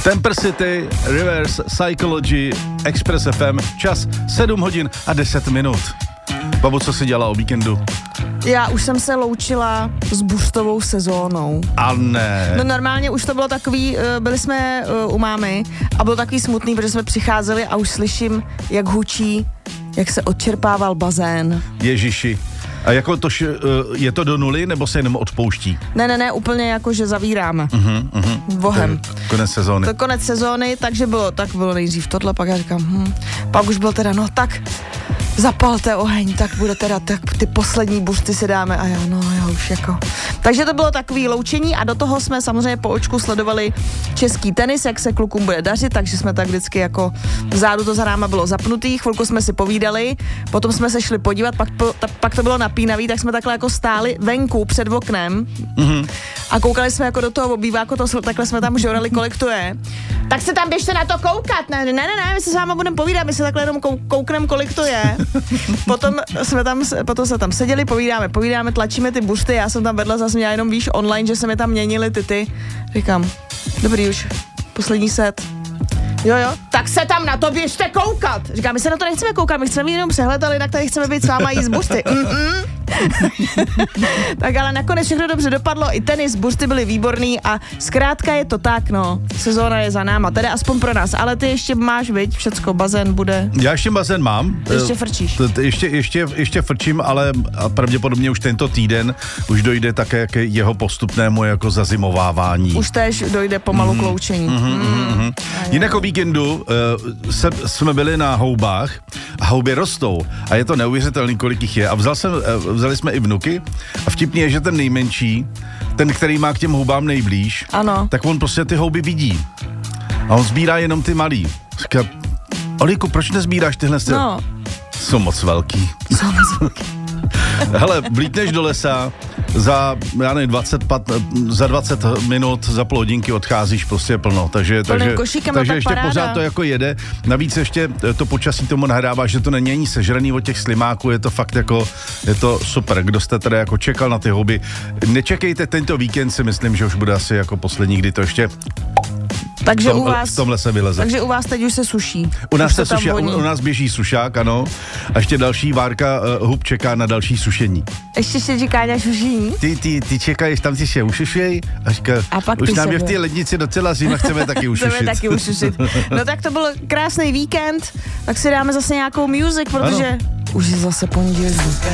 Temper City, Reverse Psychology, Express FM, čas 7 hodin a 10 minut. Babo, co jsi dělala o víkendu? Já už jsem se loučila s buřtovou sezónou. A ne. No normálně už to bylo takový, byli jsme u mámy a bylo takový smutný, protože jsme přicházeli a už slyším, jak hučí, jak se odčerpával bazén. Ježiši. A jako to, je to do nuly, nebo se jenom odpouští? Ne, úplně jako, že zavíráme. Vohem. Konec sezóny. To konec sezóny, takže bylo nejdřív tohle, pak já říkám, pak už byl teda, no tak zapalte oheň, tak bude teda, tak ty poslední buřty si dáme a já už jako. Takže to bylo takový loučení a do toho jsme samozřejmě po očku sledovali český tenis, jak se klukům bude dařit, takže jsme tak vždycky jako vzadu to za náma bylo zapnutý, chvilku jsme si povídali, potom jsme se šli podívat, pak to bylo napínavý, tak jsme takhle jako stáli venku před oknem a koukali jsme jako do toho obýváku, takhle jsme tam žorali, kolik to je. Tak se tam běžte na to koukat, ne, my se s váma budeme povídat, my se takhle jenom koukneme, kolik to je. Potom jsme tam seděli, povídáme, tlačíme ty buřty, já jsem tam vedla zase měla jenom online, že se mi tam měnily ty. Říkám, dobrý už, poslední set. Jo, tak se tam na to běžte koukat. Říkám, my se na to nechceme koukat, my chceme mít jenom přehled, ale jinak tady chceme být s váma jíst buřty. Tak ale nakonec všechno dobře dopadlo, i tenis, buřty byly výborný a zkrátka je to tak, sezóna je za náma, tedy aspoň pro nás, ale ty ještě máš, viď, všecko, bazén bude. Já ještě bazén mám. Ještě frčíš. Ještě frčím, ale pravděpodobně už tento týden už dojde také k jeho postupnému jako zazimovávání. Už též dojde pomalu k loučení. Jinak o víkendu jsme byli na houbách a houby rostou a je to neuvěřitelný, kolik jich je a vzali jsme i vnuky a vtipně je, že ten nejmenší, ten, který má k těm houbám nejblíž, ano, tak on prostě ty houby vidí a on sbírá jenom ty malý. Říká, Oliku, proč nezbíráš tyhle? Jsou moc velký. Hele, vlítneš do lesa, za 20 minut, za půl hodinky odcházíš prostě plno, takže ještě paráda. Pořád to jako jede. Navíc ještě to počasí tomu nahrává, že to není ani sežraný od těch slimáků, je to fakt jako, je to super. Kdo jste tady jako čekal na ty houby, nečekejte, tento víkend si myslím, že už bude asi jako poslední, kdy to ještě takže v tomhle se vyleze. Takže u vás teď už se suší. U nás se suší, u nás běží sušák, ano. A ještě další várka hub čeká na další sušení. Ještě se čeká na sušení? Ty čekají, tam si se ušušej a říká, už nám je v té lednici docela zima, chceme taky ušušit. No tak to byl krásný víkend, tak si dáme zase nějakou music, protože už je zase pondělí.